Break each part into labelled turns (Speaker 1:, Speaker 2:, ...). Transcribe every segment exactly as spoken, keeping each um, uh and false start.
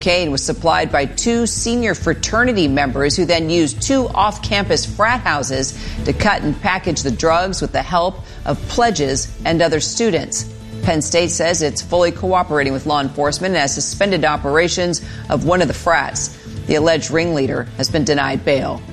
Speaker 1: Cocaine was supplied by two senior fraternity members who then used two off-campus frat houses to cut and package the drugs with the help of pledges and other students. Penn State says it's fully cooperating with law enforcement and has suspended operations of one of the frats. The alleged ringleader has been denied bail.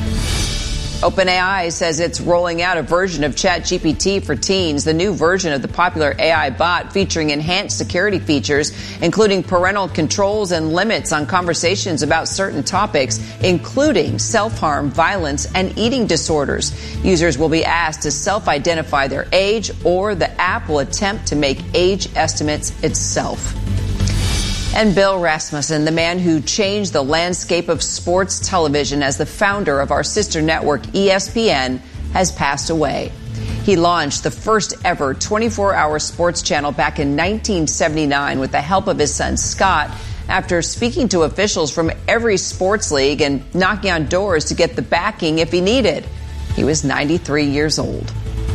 Speaker 1: OpenAI says it's rolling out a version of ChatGPT for teens, the new version of the popular A I bot featuring enhanced security features, including parental controls and limits on conversations about certain topics, including self-harm, violence, and eating disorders. Users will be asked to self-identify their age, or the app will attempt to make age estimates itself. And Bill Rasmussen, the man who changed the landscape of sports television as the founder of our sister network E S P N, has passed away. He launched the first ever twenty-four hour sports channel back in nineteen seventy-nine with the help of his son Scott, after speaking to officials from every sports league and knocking on doors to get the backing if he needed. He was ninety-three years old.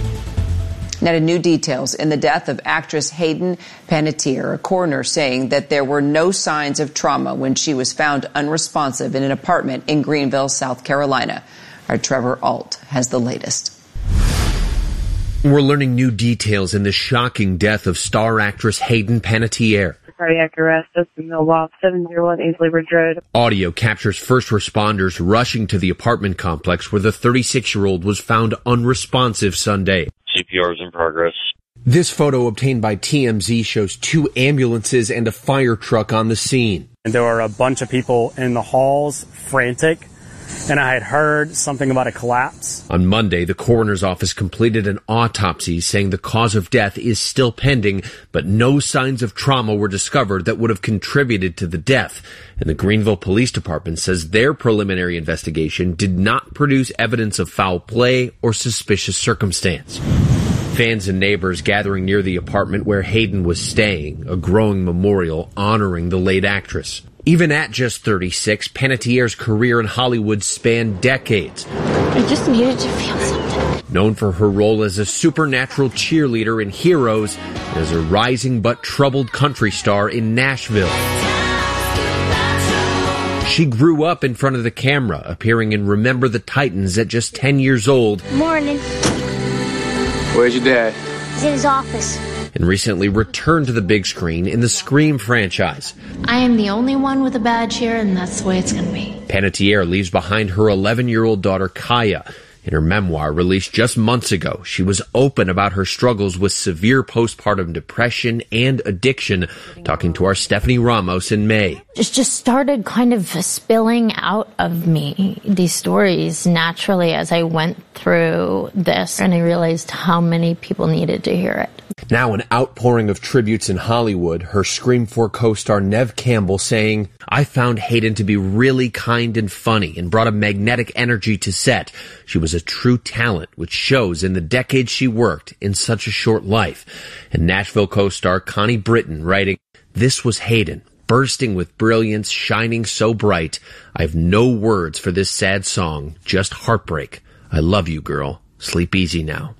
Speaker 1: Now to new details in the death of actress Hayden Panettiere, a coroner saying that there were no signs of trauma when she was found unresponsive in an apartment in Greenville, South Carolina. Our Trevor Alt has the latest.
Speaker 2: We're learning new details in the shocking death of star actress Hayden Panettiere.
Speaker 3: Cardiac arrest, Dustin Milwaukee, seven oh one Ainsley Ridge Road.
Speaker 2: Audio captures first responders rushing to the apartment complex where the thirty-six-year-old was found unresponsive Sunday.
Speaker 4: C P R is in progress.
Speaker 2: This photo obtained by T M Z shows two ambulances and a fire truck on the scene.
Speaker 5: And there were a bunch of people in the halls, frantic, and I had heard something about a collapse.
Speaker 2: On Monday, the coroner's office completed an autopsy saying the cause of death is still pending, but no signs of trauma were discovered that would have contributed to the death. And the Greenville Police Department says their preliminary investigation did not produce evidence of foul play or suspicious circumstance. Fans and neighbors gathering near the apartment where Hayden was staying, a growing memorial honoring the late actress. Even at just thirty-six, Panettiere's career in Hollywood spanned decades.
Speaker 6: I just needed to feel something.
Speaker 2: Known for her role as a supernatural cheerleader in Heroes, and as a rising but troubled country star in Nashville. She grew up in front of the camera, appearing in Remember the Titans at just ten years old.
Speaker 6: Morning.
Speaker 7: Where's your dad?
Speaker 6: He's in his office.
Speaker 2: And recently returned to the big screen in the Scream franchise.
Speaker 8: I am the only one with a badge here, and that's the way it's going to be.
Speaker 2: Panettiere leaves behind her eleven-year-old daughter, Kaya. In her memoir, released just months ago, she was open about her struggles with severe postpartum depression and addiction, talking to our Stephanie Ramos in May.
Speaker 8: It just started kind of spilling out of me, these stories, naturally as I went through this, and I realized how many people needed to hear it.
Speaker 2: Now an outpouring of tributes in Hollywood, her Scream four co-star Neve Campbell saying, "I found Hayden to be really kind and funny and brought a magnetic energy to set. She was a true talent, which shows in the decades she worked in such a short life." And Nashville co-star Connie Britton writing, "This was Hayden, bursting with brilliance, shining so bright. I have no words for this sad song, just heartbreak. I love you, girl. Sleep easy now."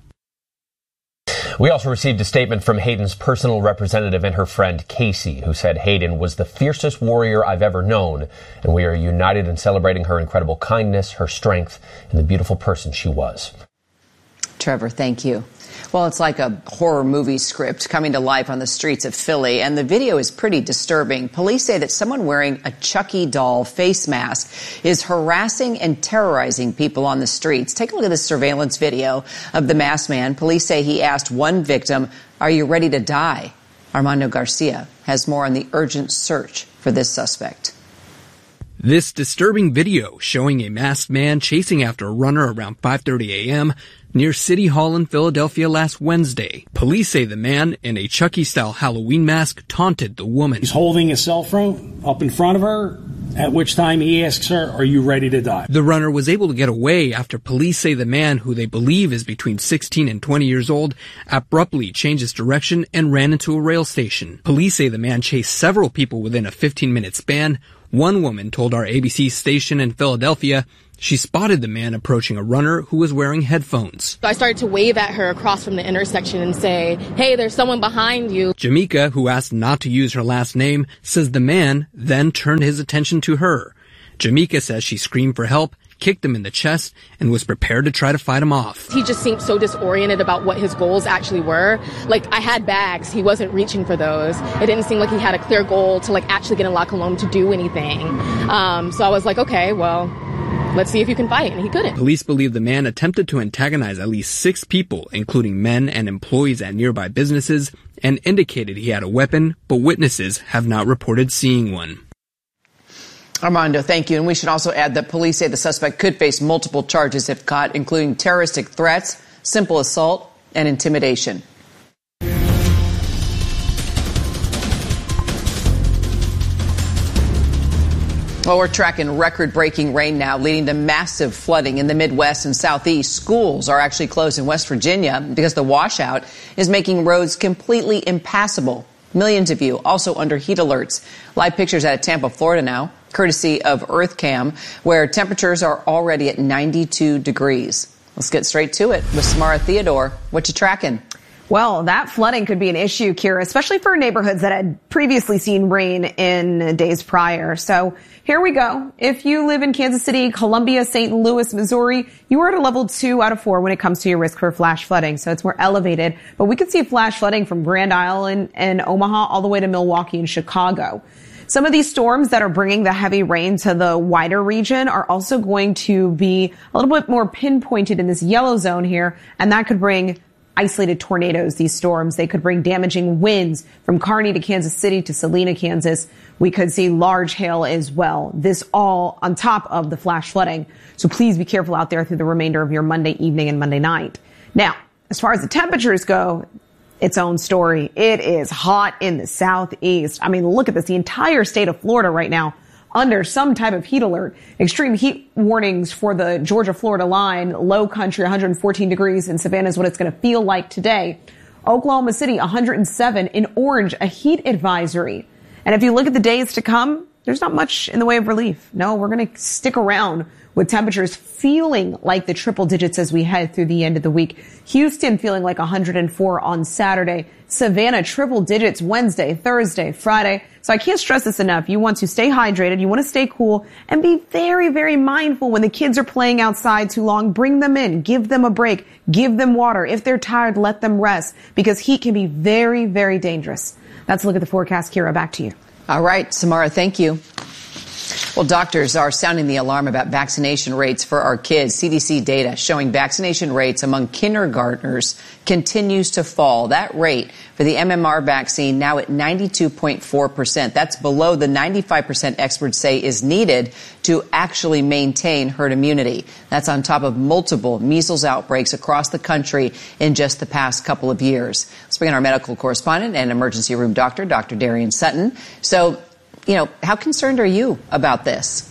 Speaker 9: We also received a statement from Hayden's personal representative and her friend Casey, who said Hayden was the fiercest warrior I've ever known, and we are united in celebrating her incredible kindness, her strength, and the beautiful person she was.
Speaker 1: Trevor, thank you. Well, it's like a horror movie script coming to life on the streets of Philly, and the video is pretty disturbing. Police say that someone wearing a Chucky doll face mask is harassing and terrorizing people on the streets. Take a look at this surveillance video of the masked man. Police say he asked one victim, "Are you ready to die?" Armando Garcia has more on the urgent search for this suspect.
Speaker 10: This disturbing video showing a masked man chasing after a runner around five thirty a.m. near City Hall in Philadelphia last Wednesday. Police say the man in a Chucky-style Halloween mask taunted the woman.
Speaker 11: He's holding a cell phone up in front of her, at which time he asks her, "Are you ready to die?"
Speaker 10: The runner was able to get away after police say the man, who they believe is between sixteen and twenty years old, abruptly changed his direction and ran into a rail station. Police say the man chased several people within a fifteen minute span, One woman told our A B C station in Philadelphia she spotted the man approaching a runner who was wearing headphones.
Speaker 4: So I started to wave at her across from the intersection and say, hey, there's someone behind you.
Speaker 10: Jamaica, who asked not to use her last name, says the man then turned his attention to her. Jamaica says she screamed for help, kicked him in the chest, and was prepared to try to fight him off.
Speaker 4: He just seemed so disoriented about what his goals actually were. Like, I had bags. He wasn't reaching for those. It didn't seem like he had a clear goal to, like, actually get in La Colombe to do anything. Um, so I was like, okay, well, let's see if you can fight. And he couldn't.
Speaker 10: Police believe the man attempted to antagonize at least six people, including men and employees at nearby businesses, and indicated he had a weapon, but witnesses have not reported seeing one.
Speaker 1: Armando, thank you. And we should also add that police say the suspect could face multiple charges if caught, including terroristic threats, simple assault, and intimidation. Well, we're tracking record-breaking rain now, leading to massive flooding in the Midwest and Southeast. Schools are actually closed in West Virginia because the washout is making roads completely impassable. Millions of you also under heat alerts. Live pictures out of Tampa, Florida now, courtesy of EarthCam, where temperatures are already at ninety-two degrees. Let's get straight to it with Samara Theodore. What you tracking?
Speaker 12: Well, that flooding could be an issue, Kira, especially for neighborhoods that had previously seen rain in days prior. So here we go. If you live in Kansas City, Columbia, Saint Louis, Missouri, you are at a level two out of four when it comes to your risk for flash flooding. So it's more elevated. But we could see flash flooding from Grand Island and Omaha all the way to Milwaukee and Chicago. Some of these storms that are bringing the heavy rain to the wider region are also going to be a little bit more pinpointed in this yellow zone here, and that could bring isolated tornadoes, these storms. They could bring damaging winds from Kearney to Kansas City to Salina, Kansas. We could see large hail as well. This all on top of the flash flooding. So please be careful out there through the remainder of your Monday evening and Monday night. Now, as far as the temperatures go, its own story. It is hot in the southeast. I mean, look at this. The entire state of Florida right now under some type of heat alert. Extreme heat warnings for the Georgia-Florida line. Low country, one hundred fourteen degrees in Savannah is what it's going to feel like today. Oklahoma City, one hundred seven. In orange, a heat advisory. And if you look at the days to come, there's not much in the way of relief. No, we're going to stick around with temperatures feeling like the triple digits as we head through the end of the week. Houston feeling like one hundred four on Saturday. Savannah, triple digits Wednesday, Thursday, Friday. So I can't stress this enough. You want to stay hydrated. You want to stay cool and be very, very mindful when the kids are playing outside too long. Bring them in. Give them a break. Give them water. If they're tired, let them rest because heat can be very, very dangerous. That's a look at the forecast. Kira, back to you.
Speaker 1: All right, Samara, thank you. Well, doctors are sounding the alarm about vaccination rates for our kids. C D C data showing vaccination rates among kindergartners continues to fall. That rate for the M M R vaccine now at ninety-two point four percent. That's below the ninety-five percent experts say is needed to actually maintain herd immunity. That's on top of multiple measles outbreaks across the country in just the past couple of years. Let's bring in our medical correspondent and emergency room doctor, Doctor Darian Sutton. So, you know, how concerned are you about this?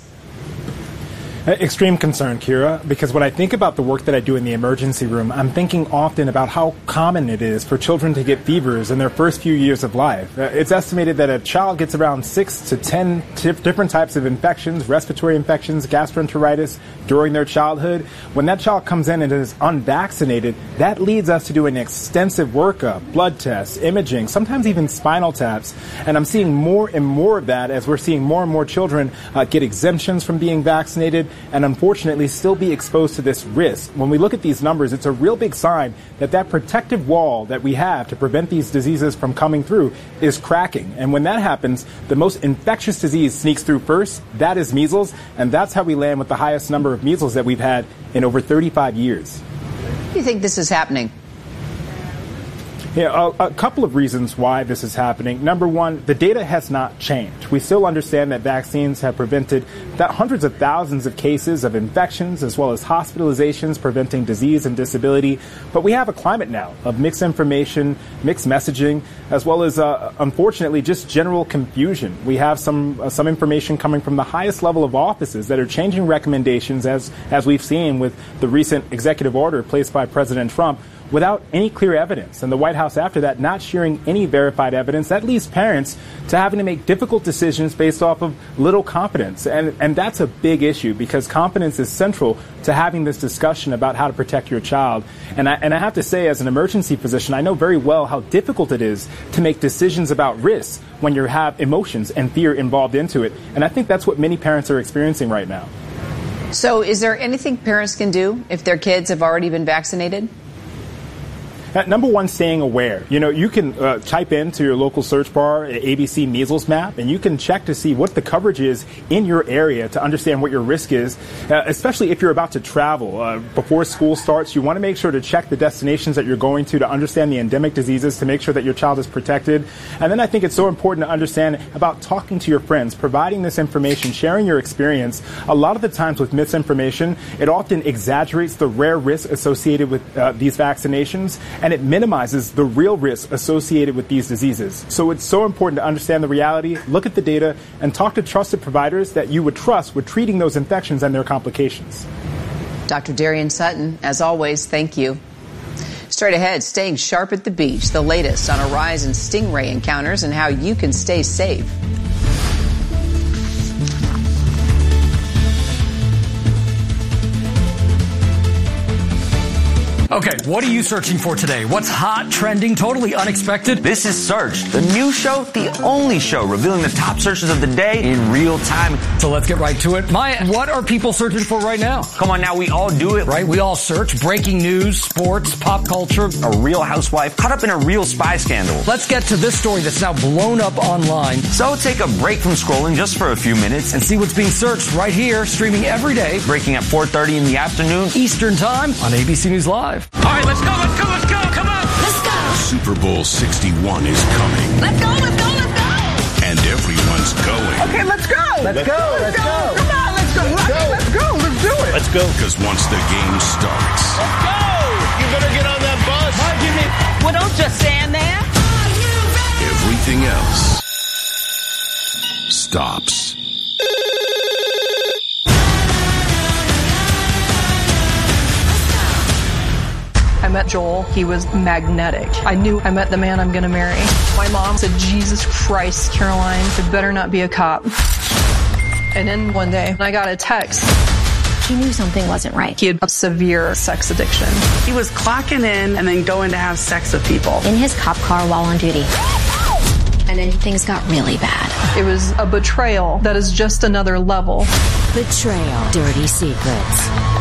Speaker 13: Extreme concern, Kira, because when I think about the work that I do in the emergency room, I'm thinking often about how common it is for children to get fevers in their first few years of life. It's estimated that a child gets around six to ten t- different types of infections, respiratory infections, gastroenteritis during their childhood. When that child comes in and is unvaccinated, that leads us to do an extensive workup, blood tests, imaging, sometimes even spinal taps. And I'm seeing more and more of that as we're seeing more and more children uh, get exemptions from being vaccinated and unfortunately still be exposed to this risk. When we look at these numbers, it's a real big sign that that protective wall that we have to prevent these diseases from coming through is cracking. And when that happens, the most infectious disease sneaks through first. That is measles. And that's how we land with the highest number of measles that we've had in over thirty-five years.
Speaker 1: Why do you think this is happening?
Speaker 13: Yeah, a, a couple of reasons why this is happening. Number one, the data has not changed. We still understand that vaccines have prevented that hundreds of thousands of cases of infections as well as hospitalizations, preventing disease and disability. But we have a climate now of mixed information, mixed messaging, as well as, uh, unfortunately, just general confusion. We have some uh, some information coming from the highest level of offices that are changing recommendations, as as we've seen with the recent executive order placed by President Trump, without any clear evidence. And the White House after that not sharing any verified evidence, that leaves parents to having to make difficult decisions based off of little competence. And, and that's a big issue because competence is central to having this discussion about how to protect your child. And I, and I have to say, as an emergency physician, I know very well how difficult it is to make decisions about risks when you have emotions and fear involved into it. And I think that's what many parents are experiencing right now.
Speaker 1: So is there anything parents can do if their kids have already been vaccinated?
Speaker 13: Uh, number one, staying aware. You know, you can uh, type into your local search bar A B C measles map, and you can check to see what the coverage is in your area to understand what your risk is, uh, especially if you're about to travel. Uh, before school starts, you want to make sure to check the destinations that you're going to to understand the endemic diseases to make sure that your child is protected. And then I think it's so important to understand about talking to your friends, providing this information, sharing your experience. A lot of the times with misinformation, it often exaggerates the rare risks associated with uh, these vaccinations, and it minimizes the real risks associated with these diseases. So it's so important to understand the reality, look at the data, and talk to trusted providers that you would trust with treating those infections and their complications.
Speaker 1: Doctor Darian Sutton, as always, thank you. Straight ahead, staying sharp at the beach, the latest on a rise in stingray encounters and how you can stay safe.
Speaker 14: Okay, what are you searching for today? What's hot, trending, totally unexpected?
Speaker 15: This is Search, the new show, the only show revealing the top searches of the day in real time.
Speaker 14: So let's get right to it. Maya, what are people searching for right now?
Speaker 15: Come on now, we all do it.
Speaker 14: Right, we all search breaking news, sports, pop culture.
Speaker 15: A real housewife caught up in a real spy scandal.
Speaker 14: Let's get to this story that's now blown up online.
Speaker 15: So take a break from scrolling just for a few minutes
Speaker 14: and see what's being searched right here, streaming every day.
Speaker 15: Breaking at four thirty in the afternoon.
Speaker 14: Eastern Time on A B C News Live.
Speaker 16: All right, let's go, let's go, let's go, come on.
Speaker 17: Let's go.
Speaker 18: Super Bowl sixty-one is coming.
Speaker 17: Let's go, let's go, let's go.
Speaker 18: And everyone's going.
Speaker 19: Okay, let's go.
Speaker 20: Let's, let's go, let's, let's go. go.
Speaker 19: Come on, let's go. Let's go. Let's go, let's do it.
Speaker 18: Let's go. Because once the game starts.
Speaker 16: Let's go. You better get on that bus.
Speaker 19: Hi, Jimmy.
Speaker 21: Well, don't just stand there.
Speaker 18: Everything else stops.
Speaker 22: I met Joel. He was magnetic. I knew I met the man I'm going to marry. My mom said, Jesus Christ, Caroline, it better not be a cop. And then one day, I got a text.
Speaker 6: She knew something wasn't right.
Speaker 22: He had a severe sex addiction.
Speaker 23: He was clocking in and then going to have sex with people.
Speaker 6: In his cop car while on duty. And then things got really bad.
Speaker 22: It was a betrayal that is just another level.
Speaker 24: Betrayal. Dirty Secrets.